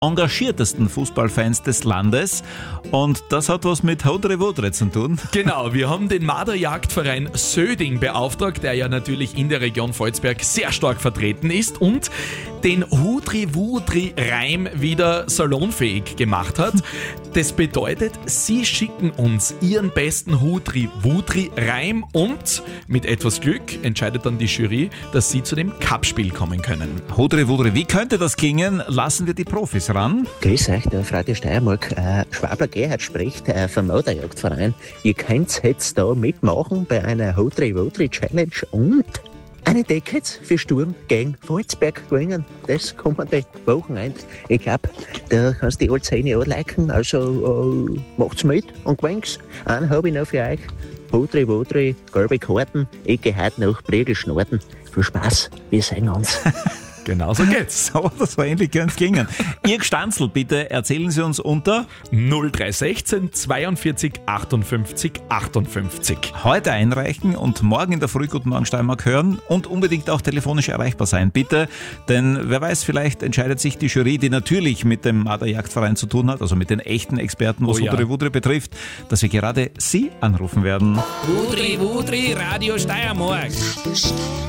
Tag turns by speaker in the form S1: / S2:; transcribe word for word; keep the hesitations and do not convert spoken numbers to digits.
S1: engagiertesten Fußballfans des Landes. Und das hat was mit Hodre Wodre zu tun.
S2: Genau, wir haben den Marderjagdverein Söding beauftragt, der ja natürlich in der Region Volzberg sehr stark vertreten ist und den Hudri-Wudri-Reim wieder salonfähig gemacht hat. Das bedeutet, sie schicken uns ihren besten Hudri-Wudri-Reim und mit etwas Glück entscheidet dann die Jury, dass sie zu dem Cup-Spiel kommen können.
S1: Hodre Wodre, wie könnte das klingen? Lassen wir die Profis ran.
S3: Grüß euch, der Frau der Steiermark. Äh, Schwabler Gerhard spricht äh, vom Marderjagdverein. Ihr könnt jetzt da mitmachen bei einer Hudri-Wudri-Challenge und eine Tickets für Sturm gegen Volzberg gewinnen. Das kommende Wochenende. Ich glaube, da kannst du die alle zehn Jahre liken. Also äh, macht's mit und gewinnt's. Einen habe ich noch für euch. Hudri Wudri, gelbe Karten. Ich gehe heute nach Bredel schnorten. Viel Spaß, wir sehen uns.
S2: Genau so geht's.
S1: So, das war endlich ganz klingen. Ihr Gstanzl, bitte erzählen Sie uns unter
S2: null drei sechzehn zweiundvierzig achtundfünfzig achtundfünfzig.
S1: Heute einreichen und morgen in der Früh Guten Morgen Steiermark hören und unbedingt auch telefonisch erreichbar sein, bitte. Denn wer weiß, vielleicht entscheidet sich die Jury, die natürlich mit dem Marderjagdverein zu tun hat, also mit den echten Experten, was
S2: Oh ja.
S1: Hudri Wudri betrifft, dass wir gerade Sie anrufen werden.
S4: Hudri Wudri, Radio Steiermark.